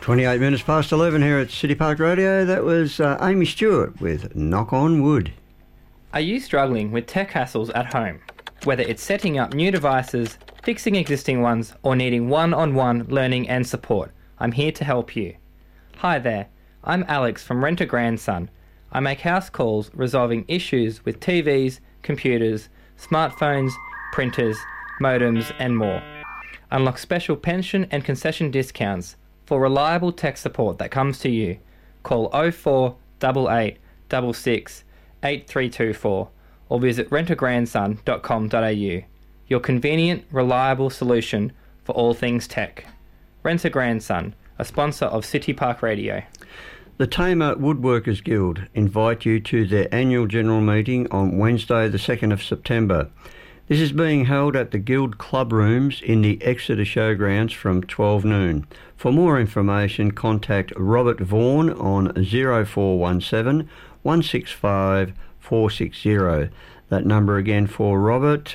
28 minutes past 11 here at City Park Radio. That was Amy Stewart with Knock on Wood. Are you struggling with tech hassles at home? Whether it's setting up new devices, fixing existing ones, or needing one-on-one learning and support, I'm here to help you. Hi there, I'm Alex from Rent a Grandson. I make house calls resolving issues with TVs, computers, smartphones, printers, modems, and more. Unlock special pension and concession discounts. For reliable tech support that comes to you, call 0488 66 8324 or visit rentagrandson.com.au. Your convenient, reliable solution for all things tech. Rent a Grandson, a sponsor of City Park Radio. The Tamar Woodworkers Guild invite you to their annual general meeting on Wednesday the 2nd of September. This is being held at the Guild Club Rooms in the Exeter Showgrounds from 12 noon. For more information, contact Robert Vaughan on 0417 165 460. That number again for Robert,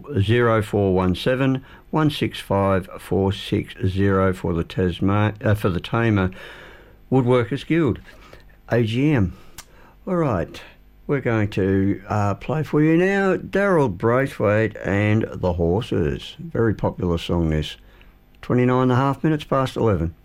0417 165 460 for the Tamar Woodworkers Guild AGM. All right. We're going to play for you now Daryl Braithwaite and the Horses. Very popular song this. 29 and a half minutes past 11.